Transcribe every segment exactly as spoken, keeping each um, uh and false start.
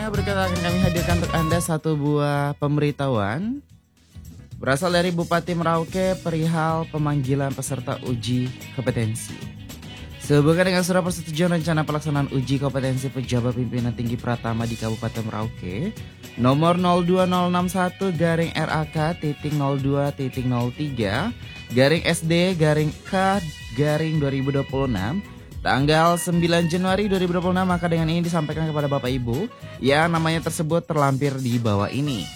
Selanjutnya berikut akan kami hadirkan untuk Anda satu buah pemberitahuan berasal dari Bupati Merauke perihal pemanggilan peserta uji kompetensi. Sehubungan dengan surat persetujuan rencana pelaksanaan uji kompetensi pejabat pimpinan tinggi Pratama di Kabupaten Merauke nomor nol dua nol enam satu garing R A K titik nol dua titik nol tiga garing S D garing K garing dua ribu dua puluh enam tanggal sembilan Januari dua ribu dua puluh enam, maka dengan ini disampaikan kepada Bapak Ibu yang namanya tersebut terlampir di bawah ini.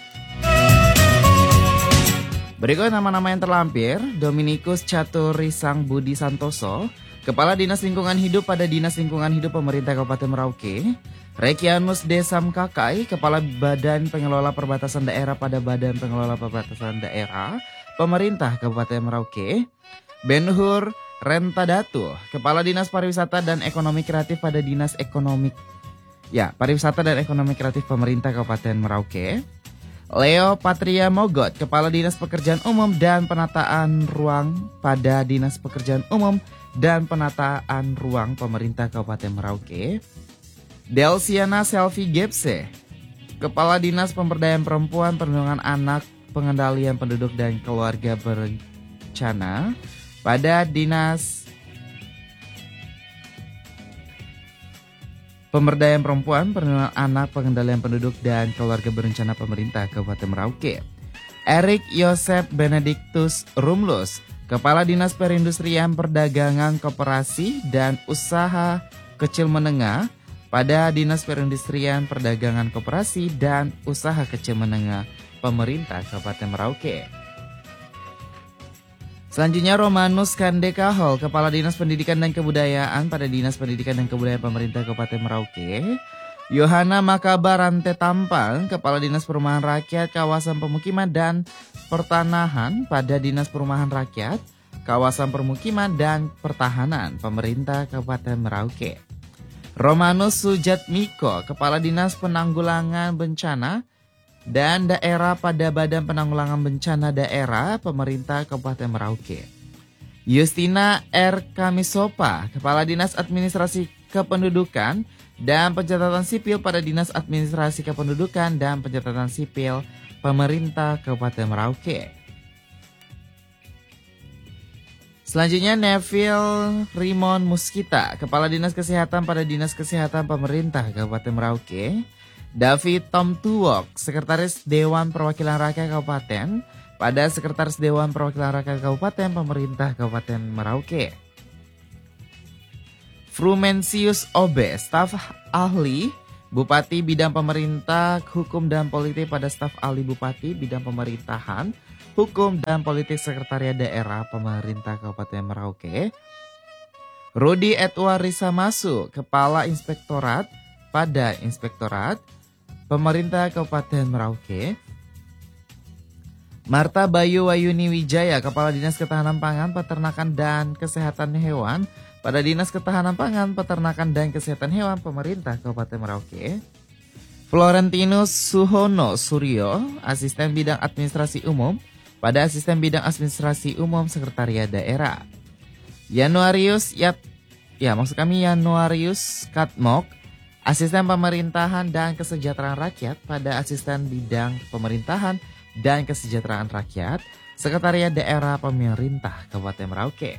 Berikut nama-nama yang terlampir: Dominikus Caturisang Budi Santoso, Kepala Dinas Lingkungan Hidup pada Dinas Lingkungan Hidup Pemerintah Kabupaten Merauke; Rekianus Desam Kakai, Kepala Badan Pengelola Perbatasan Daerah pada Badan Pengelola Perbatasan Daerah Pemerintah Kabupaten Merauke; Benhur Rentadatu, Kepala Dinas Pariwisata dan Ekonomi Kreatif pada Dinas Ekonomi Ya, Pariwisata dan Ekonomi Kreatif Pemerintah Kabupaten Merauke; Leo Patria Mogot, Kepala Dinas Pekerjaan Umum dan Penataan Ruang pada Dinas Pekerjaan Umum dan Penataan Ruang Pemerintah Kabupaten Merauke; Delsiana Selvi Gepse, Kepala Dinas Pemberdayaan Perempuan, Perlindungan Anak, Pengendalian Penduduk dan Keluarga Berencana pada Dinas Pemberdayaan Perempuan, Perlindungan Anak, Pengendalian Penduduk dan Keluarga Berencana Pemerintah Kabupaten Merauke; Erik Yosep Benediktus Rumlus, Kepala Dinas Perindustrian, Perdagangan, Koperasi dan Usaha Kecil Menengah pada Dinas Perindustrian, Perdagangan, Koperasi dan Usaha Kecil Menengah Pemerintah Kabupaten Merauke. Selanjutnya Romanus Kandekahol, Kepala Dinas Pendidikan dan Kebudayaan pada Dinas Pendidikan dan Kebudayaan Pemerintah Kabupaten Merauke; Yohana Makabarante Tampang, Kepala Dinas Perumahan Rakyat, Kawasan Pemukiman dan Pertanahan pada Dinas Perumahan Rakyat, Kawasan Permukiman dan Pertahanan Pemerintah Kabupaten Merauke; Romanus Sujatmiko, Kepala Dinas Penanggulangan Bencana dan Daerah pada Badan Penanggulangan Bencana Daerah Pemerintah Kabupaten Merauke; Justina R. Kamisopa, Kepala Dinas Administrasi Kependudukan dan Pencatatan Sipil pada Dinas Administrasi Kependudukan dan Pencatatan Sipil Pemerintah Kabupaten Merauke. Selanjutnya Neville Rimon Muskita, Kepala Dinas Kesehatan pada Dinas Kesehatan Pemerintah Kabupaten Merauke; David Tom Tuwok, Sekretaris Dewan Perwakilan Rakyat Kabupaten pada Sekretaris Dewan Perwakilan Rakyat Kabupaten Pemerintah Kabupaten Merauke; Frumensius Obe, Staf Ahli Bupati Bidang Pemerintah, Hukum dan Politik pada Staf Ahli Bupati Bidang Pemerintahan, Hukum dan Politik Sekretariat Daerah Pemerintah Kabupaten Merauke; Rudi Edward Risamasu, Kepala Inspektorat pada Inspektorat Pemerintah Kabupaten Merauke; Marta Bayu Wayuni Wijaya, Kepala Dinas Ketahanan Pangan, Peternakan dan Kesehatan Hewan pada Dinas Ketahanan Pangan, Peternakan dan Kesehatan Hewan Pemerintah Kabupaten Merauke; Florentinus Suhono Suryo, Asisten Bidang Administrasi Umum pada Asisten Bidang Administrasi Umum Sekretariat Daerah; Januarius Yat, ya maksud kami Januarius Katmok, Asisten Pemerintahan dan Kesejahteraan Rakyat pada Asisten Bidang Pemerintahan dan Kesejahteraan Rakyat, Sekretariat Daerah Pemerintah Kabupaten Merauke.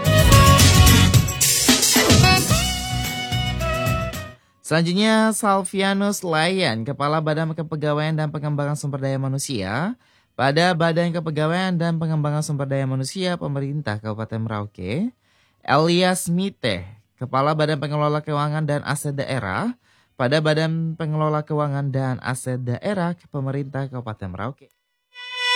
Selanjutnya Salvianus Layan, Kepala Badan Kepegawaian dan Pengembangan Sumber Daya Manusia pada Badan Kepegawaian dan Pengembangan Sumber Daya Manusia Pemerintah Kabupaten Merauke; Elias Mite, Kepala Badan Pengelola Keuangan dan Aset Daerah pada Badan Pengelola Keuangan dan Aset Daerah Pemerintah Kabupaten Merauke.